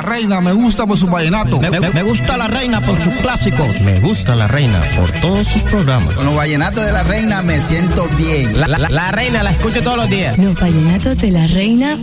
reina me gusta por su vallenato. Me gusta la reina por sus clásicos. Me gusta la reina por todos sus programas. Con los vallenatos de la reina me siento bien. La reina la escucho todos los días. Los vallenatos de la reina